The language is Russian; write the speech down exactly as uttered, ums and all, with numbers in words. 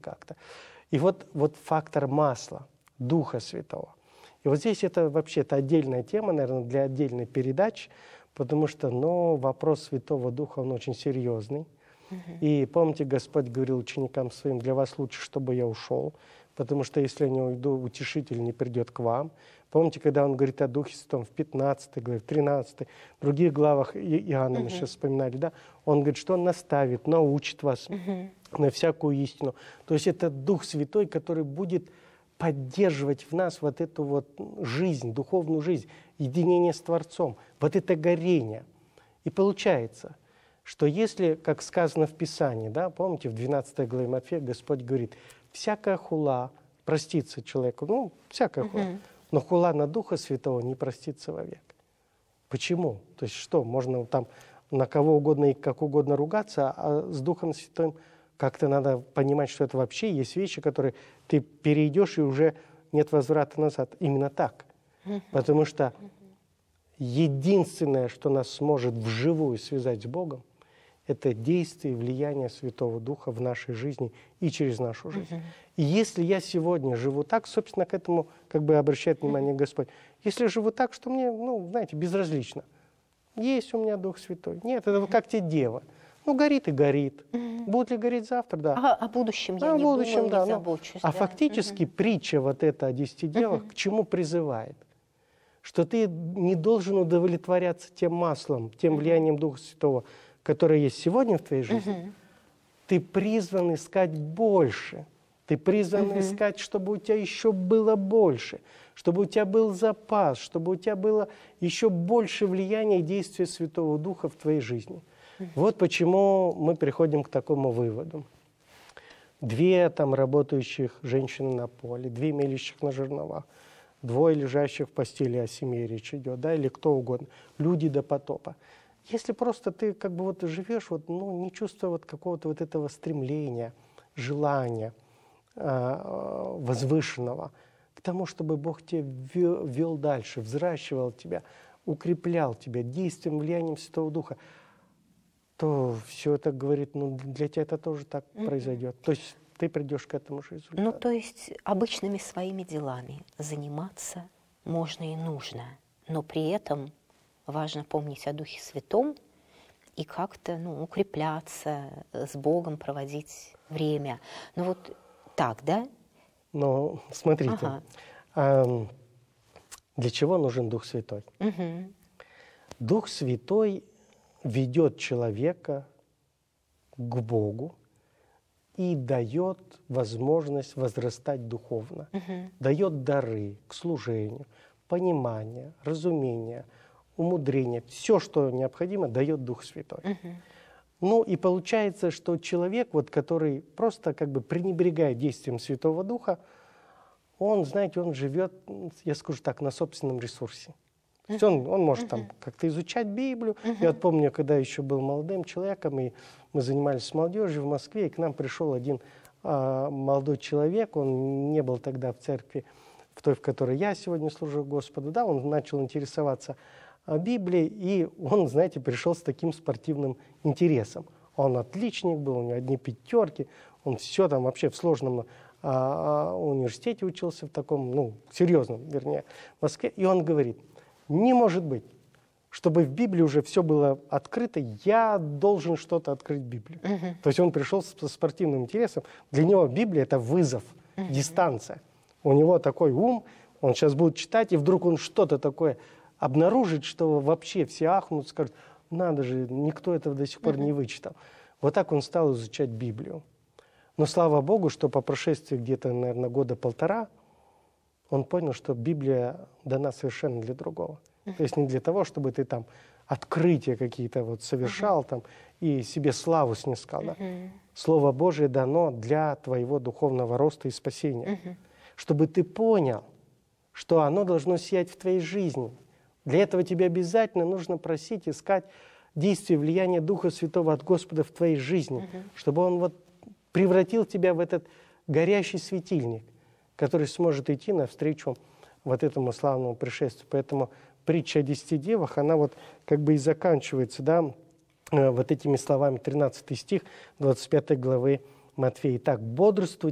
как-то. И вот, вот фактор масла, Духа Святого. И вот здесь это вообще-то отдельная тема, наверное, для отдельной передачи, потому что ну, вопрос Святого Духа, он очень серьезный. Uh-huh. И помните, Господь говорил ученикам своим: для вас лучше, чтобы я ушел, потому что если я не уйду, утешитель не придет к вам. Помните, когда он говорит о Духе Святом в пятнадцатой главе, в тринадцатой, в других главах Иоанна uh-huh. мы сейчас вспоминали, да? Он говорит, что он наставит, научит вас uh-huh. на всякую истину. То есть это Дух Святой, который будет поддерживать в нас вот эту вот жизнь, духовную жизнь, единение с Творцом, вот это горение. И получается, что если, как сказано в Писании, да, помните, в двенадцатой главе Матфея Господь говорит: всякая хула простится человеку, ну, всякая хула, uh-huh. но хула на Духа Святого не простится вовек. Почему? То есть что, можно там на кого угодно и как угодно ругаться, а с Духом Святым как-то надо понимать, что это вообще есть вещи, которые ты перейдешь, и уже нет возврата назад. Именно так. Uh-huh. Потому что единственное, что нас сможет вживую связать с Богом, это действие и влияние Святого Духа в нашей жизни и через нашу жизнь. Uh-huh. И если я сегодня живу так, собственно, к этому как бы обращает внимание uh-huh. Господь. Если я живу так, что мне, ну, знаете, безразлично. Есть у меня Дух Святой. Нет, это uh-huh. как те дева. Ну, горит и горит. Uh-huh. Будет ли гореть завтра, да. А о будущем я а, не будущем, думаю, да, не ну, забочусь. А да. фактически uh-huh. притча вот эта о десяти девах uh-huh. к чему призывает? Что ты не должен удовлетворяться тем маслом, тем влиянием Духа Святого, которое есть сегодня в твоей жизни. Uh-huh. Ты призван искать больше. Ты призван uh-huh. искать, чтобы у тебя еще было больше, чтобы у тебя был запас, чтобы у тебя было еще больше влияния и действия Святого Духа в твоей жизни. Uh-huh. Вот почему мы приходим к такому выводу. Две там работающих женщины на поле, две мелящих на жерновах, двое лежащих в постели, о семье речь идет, да, или кто угодно, люди до потопа. Если просто ты как бы вот живешь, вот, ну, не чувствуя вот какого-то вот этого стремления, желания э, возвышенного к тому, чтобы Бог тебя вел, вел дальше, взращивал тебя, укреплял тебя действием, влиянием Святого Духа, то все это говорит, ну, для тебя это тоже так mm-hmm. произойдет. То есть ты придешь к этому же результату. Ну, то есть обычными своими делами заниматься можно и нужно, но при этом важно помнить о Духе Святом и как-то, ну, укрепляться, с Богом проводить время. Ну вот так, да? Ну, смотрите, ага. а, для чего нужен Дух Святой? Угу. Дух Святой ведет человека к Богу и дает возможность возрастать духовно, угу. дает дары к служению, понимание, разумение, умудрение, все, что необходимо, дает Дух Святой. Uh-huh. Ну и получается, что человек, вот, который просто как бы пренебрегает действием Святого Духа, он, знаете, он живет, я скажу так, на собственном ресурсе. Uh-huh. То есть он, он может uh-huh. там как-то изучать Библию. Uh-huh. Я вот помню, когда еще был молодым человеком, и мы занимались с молодежью в Москве, и к нам пришел один а, молодой человек, он не был тогда в церкви, в той, в которой я сегодня служу Господу, да, он начал интересоваться о Библии, и он, знаете, пришел с таким спортивным интересом. Он отличник был, у него одни пятерки, он все там вообще в сложном а, а, университете учился, в таком, ну, серьезном, вернее, в Москве. И он говорит, не может быть, чтобы в Библии уже все было открыто, я должен что-то открыть в Библии. Uh-huh. То есть он пришел со спортивным интересом. Для него Библия – это вызов, uh-huh. дистанция. У него такой ум, он сейчас будет читать, и вдруг он что-то такое обнаружит, что вообще все ахнут, скажут, надо же, никто этого до сих пор uh-huh. не вычитал. Вот так он стал изучать Библию. Но слава Богу, что по прошествии где-то, наверное, года полтора, он понял, что Библия дана совершенно для другого. Uh-huh. То есть не для того, чтобы ты там открытия какие-то вот совершал uh-huh. там и себе славу снискал. Uh-huh. Да? Слово Божие дано для твоего духовного роста и спасения. Uh-huh. Чтобы ты понял, что оно должно сиять в твоей жизни. Для этого тебе обязательно нужно просить, искать действие, влияние Духа Святого от Господа в твоей жизни, uh-huh. чтобы Он вот превратил тебя в этот горящий светильник, который сможет идти навстречу вот этому славному пришествию. Поэтому притча о десяти девах, она вот как бы и заканчивается, да, вот этими словами, тринадцатый стих двадцать пятой главы Матфея. «Итак, бодрствуйте